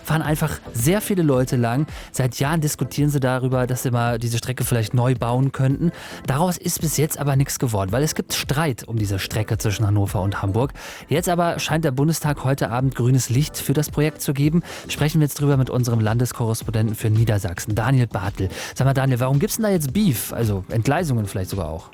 fahren einfach sehr viele Leute lang. Seit Jahren diskutieren sie darüber, dass sie mal diese Strecke vielleicht neu bauen könnten. Daraus ist bis jetzt aber nichts geworden, weil es gibt Streit um diese Strecke zwischen Hannover und Hamburg. Jetzt aber scheint der Bundestag heute Abend grünes Licht für das Projekt zu geben. Sprechen wir jetzt drüber mit unserem Landeskorrespondenten für Niedersachsen, Daniel Bartel. Sag mal Daniel, warum gibt es denn da jetzt Beef? Also Entgleisungen vielleicht sogar auch.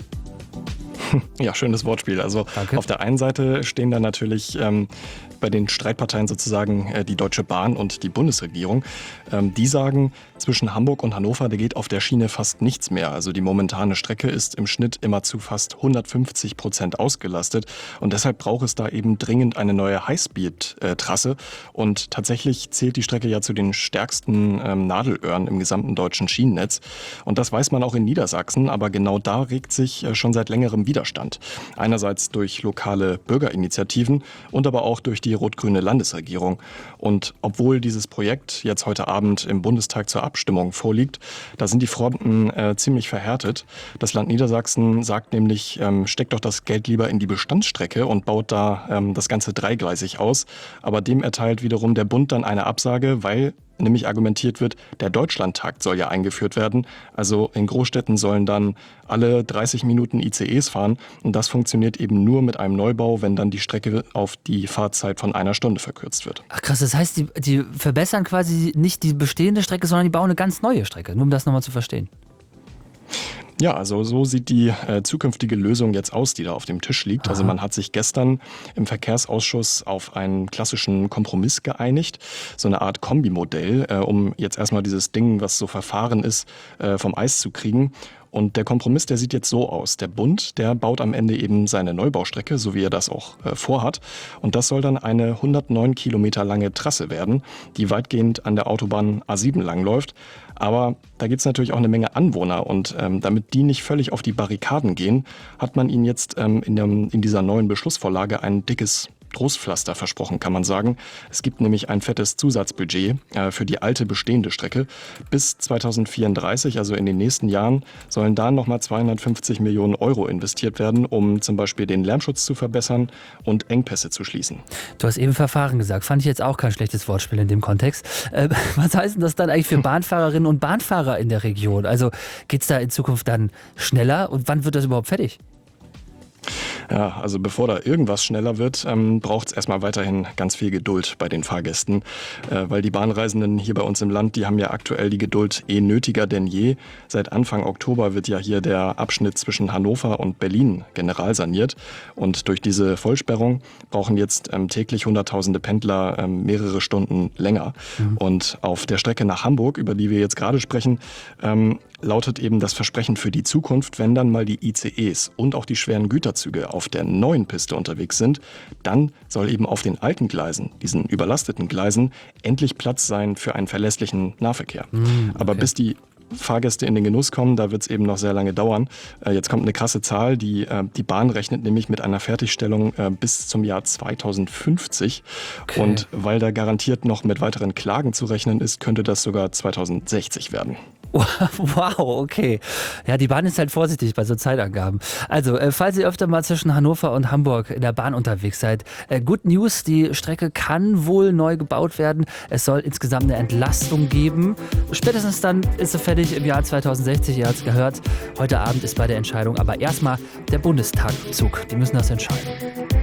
Ja, schönes Wortspiel. Also Danke. Auf der einen Seite stehen da natürlich bei den Streitparteien sozusagen die Deutsche Bahn und die Bundesregierung. Die sagen, zwischen Hamburg und Hannover, da geht auf der Schiene fast nichts mehr. Also die momentane Strecke ist im Schnitt immer zu fast 150% ausgelastet. Und deshalb braucht es da eben dringend eine neue Highspeed-Trasse. Und tatsächlich zählt die Strecke ja zu den stärksten Nadelöhren im gesamten deutschen Schienennetz. Und das weiß man auch in Niedersachsen. Aber genau da regt sich schon seit längerem Widerstand. Einerseits durch lokale Bürgerinitiativen und aber auch durch die rot-grüne Landesregierung. Und obwohl dieses Projekt jetzt heute Abend im Bundestag zur Abstimmung vorliegt, da sind die Fronten ziemlich verhärtet. Das Land Niedersachsen sagt nämlich, steckt doch das Geld lieber in die Bestandsstrecke und baut da das Ganze dreigleisig aus. Aber dem erteilt wiederum der Bund dann eine Absage, weil nämlich argumentiert wird, der Deutschlandtakt soll ja eingeführt werden. Also in Großstädten sollen dann alle 30 Minuten ICEs fahren. Und das funktioniert eben nur mit einem Neubau, wenn dann die Strecke auf die Fahrzeit von 1 Stunde verkürzt wird. Ach krass, das heißt, die verbessern quasi nicht die bestehende Strecke, sondern die bauen eine ganz neue Strecke, nur um das nochmal zu verstehen. Ja, also so sieht die zukünftige Lösung jetzt aus, die da auf dem Tisch liegt. Also man hat sich gestern im Verkehrsausschuss auf einen klassischen Kompromiss geeinigt, so eine Art Kombimodell, um jetzt erstmal dieses Ding, was so verfahren ist, vom Eis zu kriegen. Und der Kompromiss, der sieht jetzt so aus. Der Bund, der baut am Ende eben seine Neubaustrecke, so wie er das auch vorhat. Und das soll dann eine 109 Kilometer lange Trasse werden, die weitgehend an der Autobahn A7 langläuft. Aber da gibt es natürlich auch eine Menge Anwohner. Und damit die nicht völlig auf die Barrikaden gehen, hat man ihnen jetzt in dieser neuen Beschlussvorlage ein dickes Trostpflaster versprochen, kann man sagen. Es gibt nämlich ein fettes Zusatzbudget für die alte bestehende Strecke. Bis 2034, also in den nächsten Jahren, sollen da nochmal 250 Millionen Euro investiert werden, um zum Beispiel den Lärmschutz zu verbessern und Engpässe zu schließen. Du hast eben Verfahren gesagt, fand ich jetzt auch kein schlechtes Wortspiel in dem Kontext. Was heißt denn das dann eigentlich für Bahnfahrerinnen und Bahnfahrer in der Region? Also geht es da in Zukunft dann schneller und wann wird das überhaupt fertig? Ja, also bevor da irgendwas schneller wird, braucht es erstmal weiterhin ganz viel Geduld bei den Fahrgästen, weil die Bahnreisenden hier bei uns im Land, die haben ja aktuell die Geduld nötiger denn je. Seit Anfang Oktober wird ja hier der Abschnitt zwischen Hannover und Berlin generalsaniert und durch diese Vollsperrung brauchen jetzt täglich Hunderttausende Pendler mehrere Stunden länger. Und auf der Strecke nach Hamburg, über die wir jetzt gerade sprechen, lautet eben das Versprechen für die Zukunft, wenn dann mal die ICEs und auch die schweren Güterzüge auf der neuen Piste unterwegs sind, dann soll eben auf den alten Gleisen, diesen überlasteten Gleisen, endlich Platz sein für einen verlässlichen Nahverkehr. Okay. Aber bis die Fahrgäste in den Genuss kommen, da wird es eben noch sehr lange dauern. Jetzt kommt eine krasse Zahl, die Bahn rechnet nämlich mit einer Fertigstellung bis zum Jahr 2050. Okay. Und weil da garantiert noch mit weiteren Klagen zu rechnen ist, könnte das sogar 2060 werden. Wow, okay. Ja, die Bahn ist halt vorsichtig bei so Zeitangaben. Also, falls ihr öfter mal zwischen Hannover und Hamburg in der Bahn unterwegs seid, Good News, die Strecke kann wohl neu gebaut werden. Es soll insgesamt eine Entlastung geben. Spätestens dann ist sie fertig im Jahr 2060, ihr habt es gehört. Heute Abend ist bei der Entscheidung aber erstmal der Bundestag Zug. Die müssen das entscheiden.